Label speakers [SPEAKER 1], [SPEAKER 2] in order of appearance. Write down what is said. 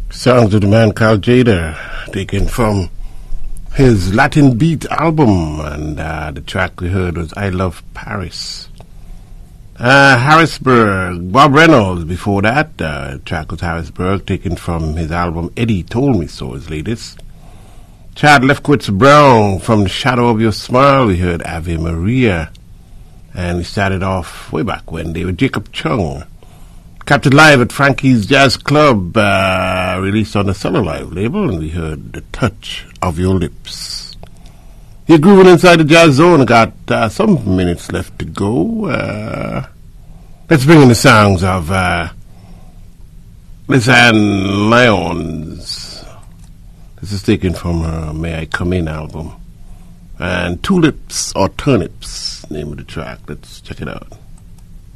[SPEAKER 1] Songs of the man called Jada, taken from his Latin Beat album, and the track we heard was I Love Paris. Harrisburg, Bob Reynolds before that, the track was Harrisburg, taken from his album Eddie Told Me So, his latest. Chad Lefkowitz Brown, from the Shadow of Your Smile, we heard Ave Maria, and we started off way back when they were Jacob Chung. Captured live at Frankie's Jazz Club, released on the Summer Live label, and we heard The Touch of Your Lips. You're grooving inside the Jazz Zone. Got some minutes left to go. Let's bring in the sounds of Liz Ann Lyons. This is taken from her May I Come In album. And Tulips or Turnips, name of the track. Let's check it out.